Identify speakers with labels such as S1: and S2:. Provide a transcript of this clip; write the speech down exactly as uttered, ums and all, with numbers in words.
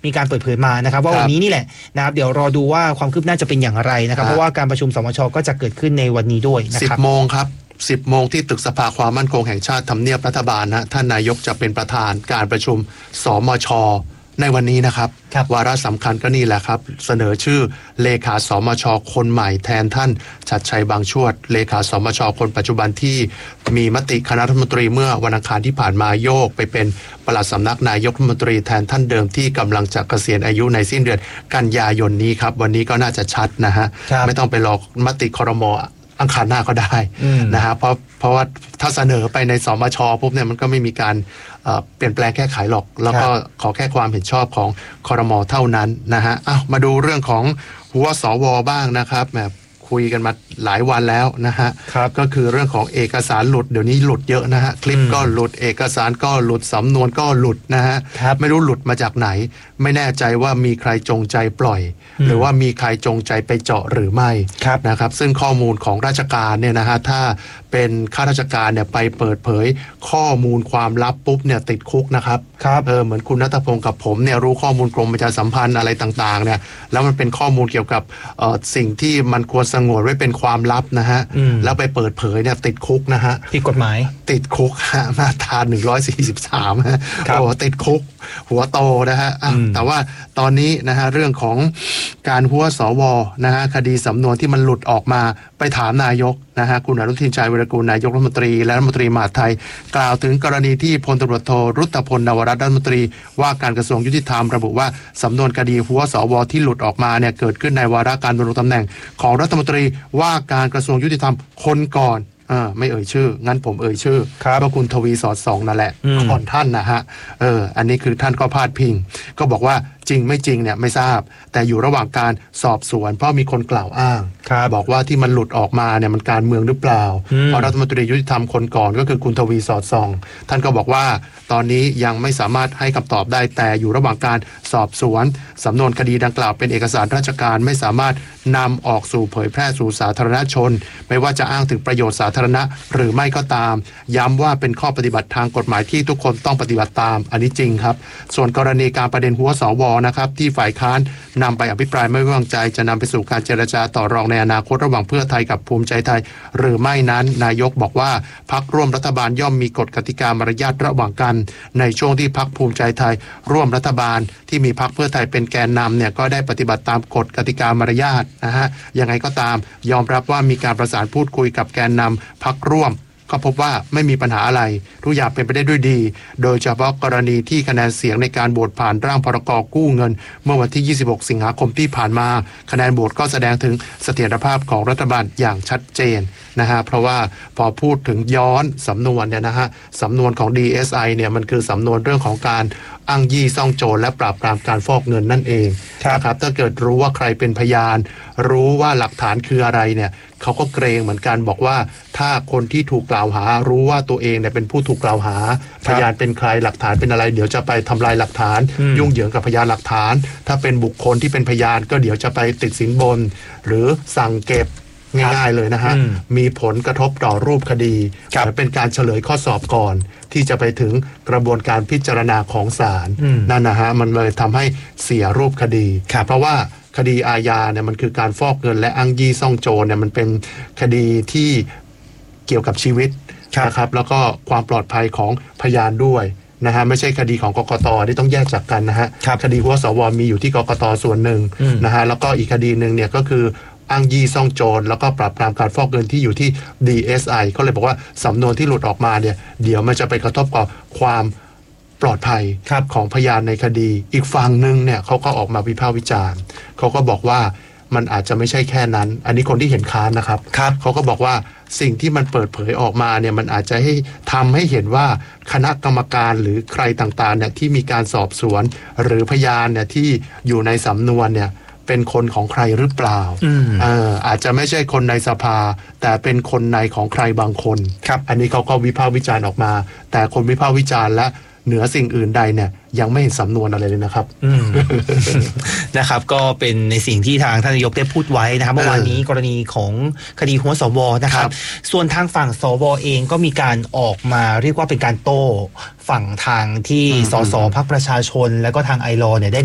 S1: มีการเปิดเผยมานะครับว่าวันนี้นี่แหละนะครับเดี๋ยวรอดูว่าความคืบหน้าจะเป็นอย่างไรนะครับเพราะว่าการประชุมสมช.ก็จะเกิดขึ้นในวันนี้ด้วยนะครับ
S2: สิบโมงครับสิบโมงที่ตึกสภาความมั่นคงแห่งชาติทำเนียบรัฐบาลนะท่านนายกจะเป็นประธานการประชุมสมช.ในวันนี้นะครับวาระสำคัญก็นี่แหละครับเสนอชื่อเลขาสมช.คนใหม่แทนท่านชัดชัยบางชวดเลขาสมช.คนปัจจุบันที่มีมติคณะรัฐมนตรีเมื่อวันอังคารที่ผ่านมาโยกไปเป็นปลัดสำนักนายกรัฐมนตรีแทนท่านเดิมที่กำลังจะเกษียณอายุในสิ้นเดือนกันยายนนี้ครับวันนี้ก็น่าจะชัดนะฮะไม่ต้องไปรอมติครม.อังคารหน้าก็ได้นะฮะเพราะเพราะว่าถ้าเสนอไปในสมช.ปุ๊บเนี่ยมันก็ไม่มีการเปลี่ยนแปลงแก้ไขหรอกแล้วก็ขอแค่ความเห็นชอบของครม.เท่านั้นนะฮะอ้าวมาดูเรื่องของหัวสว.บ้างนะครับแบบคุยกันมาหลายวันแล้วนะฮะก็คือเรื่องของเอกสารหลุดเดี๋ยวนี้หลุดเยอะนะฮะคลิปก็หลุดเอกสารก็หลุดสำนวนก็หลุดนะฮะไม่รู้หลุดมาจากไหนไม่แน่ใจว่ามีใครจงใจปล่อยหรือว่ามีใครจงใจไปเจาะหรือไม่นะครับซึ่งข้อมูลของราชการเนี่ยนะฮะถ้าเป็นข้าราชการเนี่ยไปเปิดเผยข้อมูลความลับปุ๊บเนี่ยติดคุกนะครับเออเหมือนคุณณัฐพงศ์กับผมเนี่ยรู้ข้อมูลกรมประชาสัมพันธ์อะไรต่างๆเนี่ยแล้วมันเป็นข้อมูลเกี่ยวกับเอ่อสิ่งที่มันควรสงวนไว้เป็นความลับนะฮะแล้วไปเปิดเผยเนี่ยติดคุกนะฮะ
S1: ผิดกฎหมาย
S2: ติดคุกฮะมาตราหนึ่งร้อยสี่สิบสามฮะโอ้ติดคุกหัวโตนะฮะแต่ว่าตอนนี้นะฮะเรื่องของการหัวสวนะฮะคดีสำนวนที่มันหลุดออกมาไปถามนายกนะฮะคุณอนุทินชาญวีรกูลนายกรัฐมนตรีและรัฐมนตรีมหาดไทยกล่าวถึงกรณีที่พลตำรวจโทรุตพลนวรัตน์รัฐมนตรีว่าการกระทรวงยุติธรรมระบุว่าสำนวนคดีหัวสวที่หลุดออกมาเนี่ยเกิดขึ้นในวาระการดำรงตำแหน่งของรัฐมนตรีว่าการกระทรวงยุติธรรมคนก่อนอ่าไม่เอ่ยชื่องั้นผมเอ่ยชื่อก็คุณทวีสอดส่องนั่นแหละก่อนท่านนะฮะเอออันนี้คือท่านก็พาดพิงก็บอกว่าจริงไม่จริงเนี่ยไม่ทราบแต่อยู่ระหว่างการสอบสวนเพราะมีคนกล่าวอ้างบอกว่าที่มันหลุดออกมาเนี่ยมันการเมืองหรือเปล่าเพราะรัฐมนตรียุติธรรมคนก่อนก็คือคุณทวีสอดส่องท่านก็บอกว่าตอนนี้ยังไม่สามารถให้คำตอบได้แต่อยู่ระหว่างการสอบสวนสำนวนคดีดังกล่าวเป็นเอกสารราชการไม่สามารถนำออกสู่เผยแพร่สู่สาธารณชนไม่ว่าจะอ้างถึงประโยชน์สาธารณะหรือไม่ก็ตามย้ำว่าเป็นข้อปฏิบัติทางกฎหมายที่ทุกคนต้องปฏิบัติตามอันนี้จริงครับส่วนกรณีการประเด็นหัวสวนะครับที่ฝ่ายค้านนำไปอภิปรายไม่ไว้วางใจจะนำไปสู่การเจรจาต่อรองในอนาคตระหว่างเพื่อไทยกับภูมิใจไทยหรือไม่นั้นนายกบอกว่าพรรคร่วมรัฐบาลย่อมมีกฎกติกามารยาทระหว่างกันในช่วงที่พรรคภูมิใจไทยร่วมรัฐบาลที่มีพรรคเพื่อไทยเป็นแกนนำเนี่ยก็ได้ปฏิบัติตามกฎกติกามารยาทนะฮะยังไงก็ตามยอมรับว่ามีการประสานพูดคุยกับแกนนำพรรคร่วมก็พบว่าไม่มีปัญหาอะไรทุกอย่างเป็นไปได้ด้วยดีโดยเฉพาะกรณีที่คะแนนเสียงในการโหวตผ่านร่างพรกกู้เงินเมื่อวันที่ยี่สิบหกสิงหาคมที่ผ่านมาคะแนนโหวตก็แสดงถึงเสถียรภาพของรัฐบาลอย่างชัดเจนนะฮะเพราะว่าพอพูดถึงย้อนสำนวนเนี่ยนะฮะสำนวนของ ดี เอส ไอ เนี่ยมันคือสำนวนเรื่องของการอ้างยี่ซ่องโจรและปราบปรามการฟอกเงินนั่นเองนะครับถ้าเกิดรู้ว่าใครเป็นพยานรู้ว่าหลักฐานคืออะไรเนี่ยเขาก็เกรงเหมือนกันบอกว่าถ้าคนที่ถูกกล่าวหารู้ว่าตัวเองเนี่ยเป็นผู้ถูกกล่าวหาพยานเป็นใครหลักฐานเป็นอะไรเดี๋ยวจะไปทำลายหลักฐานยุ่งเหยิงกับพยานหลักฐานถ้าเป็นบุคคลที่เป็นพยานก็เดี๋ยวจะไปติดสินบนหรือสั่งเก็บง่ายๆเลยนะฮะมีผลกระทบต่อรูปคดีเป็นการเฉลยข้อสอบก่อนที่จะไปถึงกระบวนการพิจารณาของศาลนั่นนะฮะมันเลยทำให้เสียรูปคดีเพราะว่าคดีอาญาเนี่ยมันคือการฟอกเงินและอ้างยี่ซ่องโจรเนี่ยมันเป็นคดีที่เกี่ยวกับชีวิตนะครับแล้วก็ความปลอดภัยของพยานด้วยนะฮะไม่ใช่คดีของกกต.ที่ต้องแยกจากกันนะฮะคดีหัวสวมีอยู่ที่กกต.ส่วนหนึ่งนะฮะแล้วก็อีกคดีหนึ่งเนี่ยก็คืออ้างยี่ซ่องโจรแล้วก็ปราบปรามการฟอกเงินที่อยู่ที่ ดี เอส ไอ เขาเลยบอกว่าสำนวนที่หลุดออกมาเนี่ยเดี๋ยวมันจะไปกระทบกับความปลอดภัยของพยานในคดีอีกฝั่งหนึ่งเนี่ยเขาก็ออกมาวิพากษ์วิจารณ์เขาก็บอกว่ามันอาจจะไม่ใช่แค่นั้นอันนี้คนที่เห็นค้านนะครับเขาก็บอกว่าสิ่งที่มันเปิดเผยออกมาเนี่ยมันอาจจะให้ทำให้เห็นว่าคณะกรรมการหรือใครต่างๆเนี่ยที่มีการสอบสวนหรือพยานเนี่ยที่อยู่ในสำนวนเนี่ยเป็นคนของใครหรือเปล่าเอ่ออาจจะไม่ใช่คนในสภาแต่เป็นคนในของใครบางคนอันนี้เขาก็วิพากษ์วิจารณ์ออกมาแต่คนวิพากษ์วิจารณ์และเหนือสิ่งอื่นใดเนี่ยยังไม่เห็นสำนวนอะไรเลยนะครับ
S1: นะครับก็เป็นในสิ่งที่ทางท่านนายกได้พูดไว้นะครับเมื่อวานนี้กรณีของคดีหัวสวนะครับส่วนทางฝั่งสวเองก็มีการออกมาเรียกว่าเป็นการโต้ฝั่งทางที่สสพรรคประชาชนและก็ทางไอลอเนี่ยได้